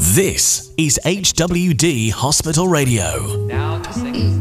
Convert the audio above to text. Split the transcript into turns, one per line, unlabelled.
This is HWD Hospital Radio.
Now to sing.